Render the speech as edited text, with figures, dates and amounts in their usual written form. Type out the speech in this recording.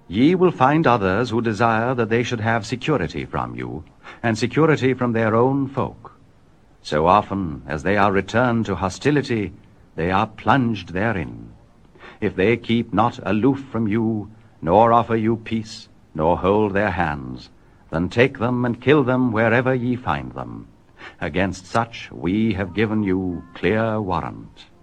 Ye will find others who desire that they should have security from you, and security from their own folk. So often as they are returned to hostility, they are plunged therein. If they keep not aloof from you, nor offer you peace, nor hold their hands, then take them and kill them wherever ye find them. Against such we have given you clear warrant.